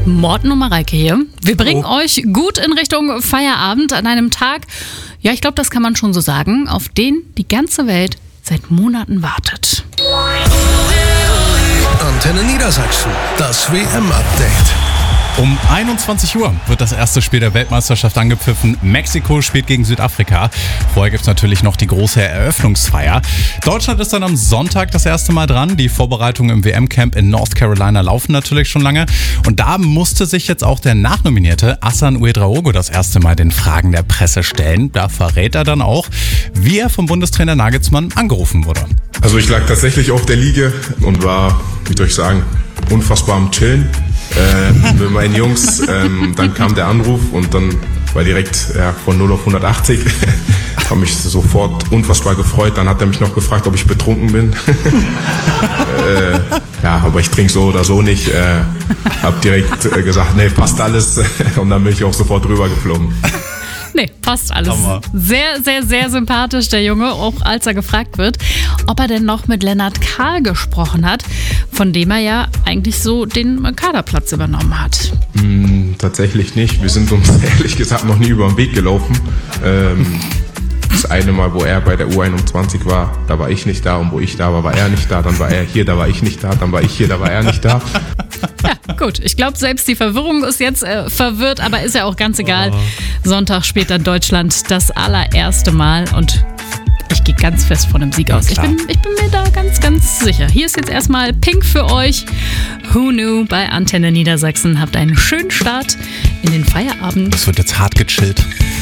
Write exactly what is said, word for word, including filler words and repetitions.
Morten und Mareike hier. Wir bringen Oh. euch gut in Richtung Feierabend an einem Tag, ja, ich glaube, das kann man schon so sagen, auf den die ganze Welt seit Monaten wartet. Antenne Niedersachsen, das W M-Update. Um einundzwanzig Uhr wird das erste Spiel der Weltmeisterschaft angepfiffen. Mexiko spielt gegen Südafrika. Vorher gibt es natürlich noch die große Eröffnungsfeier. Deutschland ist dann am Sonntag das erste Mal dran. Die Vorbereitungen im W M-Camp in North Carolina laufen natürlich schon lange. Und da musste sich jetzt auch der Nachnominierte Hassan Ouedraogo das erste Mal den Fragen der Presse stellen. Da verrät er dann auch, wie er vom Bundestrainer Nagelsmann angerufen wurde. Also ich lag tatsächlich auf der Liege und war, wie soll ich sagen, unfassbar am Chillen äh, mit meinen Jungs. Ähm, dann kam der Anruf und dann war direkt ja, von null auf hundertachtzig. Ich habe mich sofort unfassbar gefreut. Dann hat er mich noch gefragt, ob ich betrunken bin. äh, ja, aber ich trinke so oder so nicht. Äh, hab direkt äh, gesagt, nee, passt alles. Und dann bin ich auch sofort rüber geflogen. Nee, passt alles. Hammer. Sehr, sehr, sehr sympathisch, der Junge, auch als er gefragt wird, ob er denn noch mit Lennart Kahl gesprochen hat, von dem er ja eigentlich so den Kaderplatz übernommen hat. Mm, tatsächlich nicht. Wir sind uns ehrlich gesagt noch nie über den Weg gelaufen. Ähm, das eine Mal, wo er bei der U einundzwanzig war, da war ich nicht da, und wo ich da war, war er nicht da. Dann war er hier, da war ich nicht da. Dann war ich hier, da war er nicht da. Ja, gut. Ich glaube, selbst die Verwirrung ist jetzt äh, verwirrt, aber ist ja auch ganz egal. Sonntag spielt dann Deutschland das allererste Mal und ich gehe ganz fest von einem Sieg aus. Ich klar. bin, ich bin mir da ganz, ganz sicher. Hier ist jetzt erstmal Pink für euch. Who Knew bei Antenne Niedersachsen. Habt einen schönen Start in den Feierabend. Es wird jetzt hart gechillt.